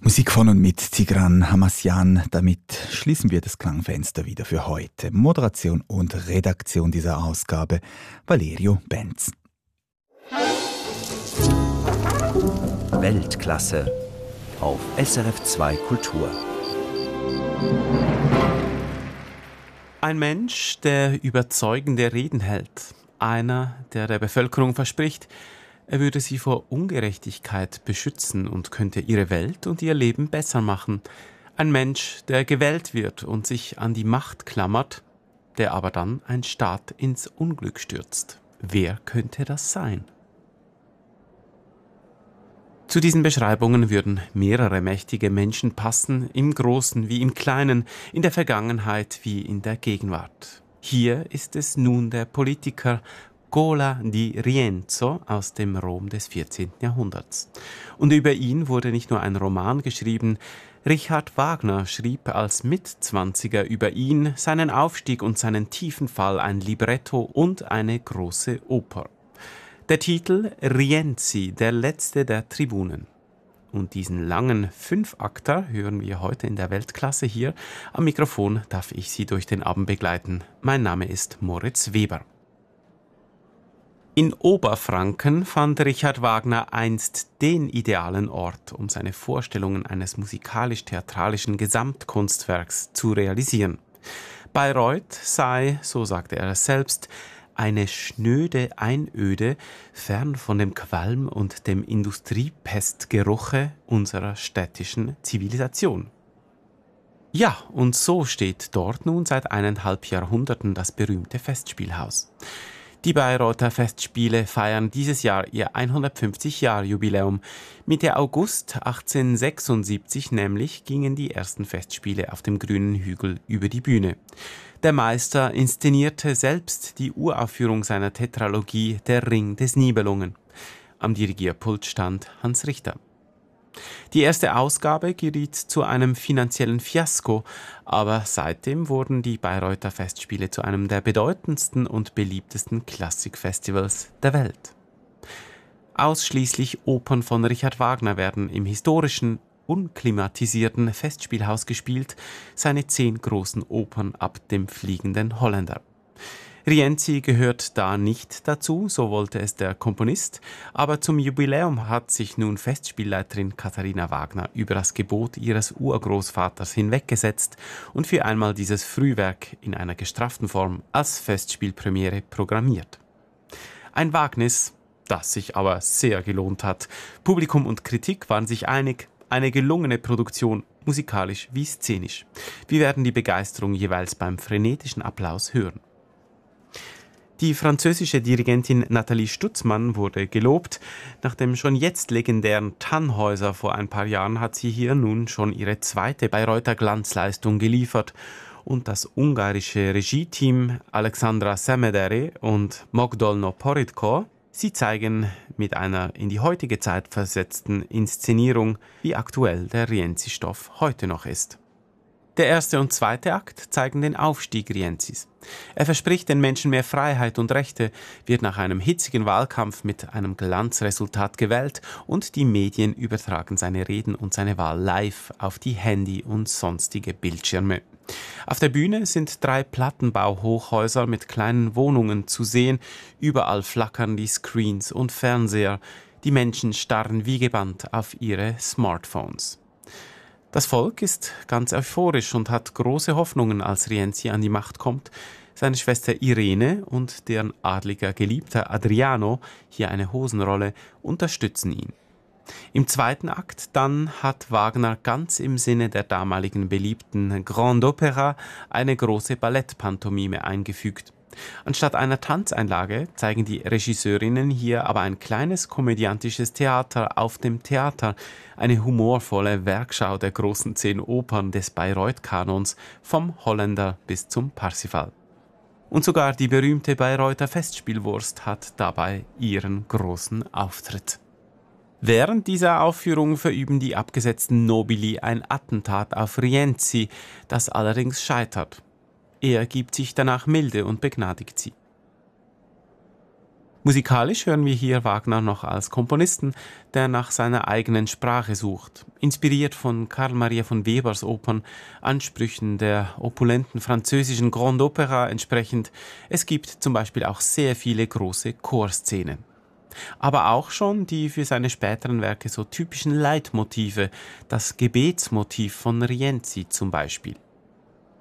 Musik von und mit Tigran Hamasjan. Damit schließen wir das Klangfenster wieder für heute. Moderation und Redaktion dieser Ausgabe Valerio Benz. Weltklasse auf SRF 2 Kultur. Ein Mensch, der überzeugende Reden hält. Einer, der der Bevölkerung verspricht, er würde sie vor Ungerechtigkeit beschützen und könnte ihre Welt und ihr Leben besser machen. Ein Mensch, der gewählt wird und sich an die Macht klammert, der aber dann einen Staat ins Unglück stürzt. Wer könnte das sein? Zu diesen Beschreibungen würden mehrere mächtige Menschen passen, im Großen wie im Kleinen, in der Vergangenheit wie in der Gegenwart. Hier ist es nun der Politiker Cola di Rienzo aus dem Rom des 14. Jahrhunderts. Und über ihn wurde nicht nur ein Roman geschrieben, Richard Wagner schrieb als Mitzwanziger über ihn, seinen Aufstieg und seinen tiefen Fall ein Libretto und eine große Oper. Der Titel Rienzi, der letzte der Tribunen. Und diesen langen Fünfakter hören wir heute in der Weltklasse hier. Am Mikrofon darf ich Sie durch den Abend begleiten. Mein Name ist Moritz Weber. In Oberfranken fand Richard Wagner einst den idealen Ort, um seine Vorstellungen eines musikalisch-theatralischen Gesamtkunstwerks zu realisieren. Bayreuth sei, so sagte er selbst, eine schnöde Einöde, fern von dem Qualm und dem Industriepestgeruche unserer städtischen Zivilisation. Ja, und so steht dort nun seit 1,5 Jahrhunderten das berühmte Festspielhaus. Die Bayreuther Festspiele feiern dieses Jahr ihr 150-Jahr-Jubiläum. Mitte August 1876 nämlich gingen die ersten Festspiele auf dem grünen Hügel über die Bühne. Der Meister inszenierte selbst die Uraufführung seiner Tetralogie Der Ring des Nibelungen. Am Dirigierpult stand Hans Richter. Die erste Ausgabe geriet zu einem finanziellen Fiasko, aber seitdem wurden die Bayreuther Festspiele zu einem der bedeutendsten und beliebtesten Klassikfestivals der Welt. Ausschließlich Opern von Richard Wagner werden im historischen, unklimatisierten Festspielhaus gespielt, seine 10 großen Opern ab dem Fliegenden Holländer. Rienzi gehört da nicht dazu, so wollte es der Komponist, aber zum Jubiläum hat sich nun Festspielleiterin Katharina Wagner über das Gebot ihres Urgroßvaters hinweggesetzt und für einmal dieses Frühwerk in einer gestrafften Form als Festspielpremiere programmiert. Ein Wagnis, das sich aber sehr gelohnt hat. Publikum und Kritik waren sich einig, eine gelungene Produktion, musikalisch wie szenisch. Wir werden die Begeisterung jeweils beim frenetischen Applaus hören. Die französische Dirigentin Nathalie Stutzmann wurde gelobt. Nach dem schon jetzt legendären Tannhäuser vor ein paar Jahren hat sie hier nun schon ihre zweite Bayreuther Glanzleistung geliefert. Und das ungarische Regie-Team Alexandra Szemederi und Mogdolno Poridko, sie zeigen mit einer in die heutige Zeit versetzten Inszenierung, wie aktuell der Rienzi-Stoff heute noch ist. Der erste und zweite Akt zeigen den Aufstieg Rienzis. Er verspricht den Menschen mehr Freiheit und Rechte, wird nach einem hitzigen Wahlkampf mit einem Glanzresultat gewählt und die Medien übertragen seine Reden und seine Wahl live auf die Handy- und sonstige Bildschirme. Auf der Bühne sind 3 Plattenbauhochhäuser mit kleinen Wohnungen zu sehen. Überall flackern die Screens und Fernseher. Die Menschen starren wie gebannt auf ihre Smartphones. Das Volk ist ganz euphorisch und hat große Hoffnungen, als Rienzi an die Macht kommt. Seine Schwester Irene und deren adliger Geliebter Adriano, hier eine Hosenrolle, unterstützen ihn. Im zweiten Akt dann hat Wagner ganz im Sinne der damaligen beliebten Grande Opera eine große Ballettpantomime eingefügt. Anstatt einer Tanzeinlage zeigen die Regisseurinnen hier aber ein kleines komödiantisches Theater auf dem Theater, eine humorvolle Werkschau der großen 10 Opern des Bayreuth-Kanons vom Holländer bis zum Parsifal. Und sogar die berühmte Bayreuther Festspielwurst hat dabei ihren großen Auftritt. Während dieser Aufführung verüben die abgesetzten Nobili ein Attentat auf Rienzi, das allerdings scheitert. Er gibt sich danach milde und begnadigt sie. Musikalisch hören wir hier Wagner noch als Komponisten, der nach seiner eigenen Sprache sucht. Inspiriert von Karl Maria von Webers Opern, Ansprüchen der opulenten französischen Grande Opera entsprechend. Es gibt zum Beispiel auch sehr viele große Chorszenen. Aber auch schon die für seine späteren Werke so typischen Leitmotive, das Gebetsmotiv von Rienzi zum Beispiel.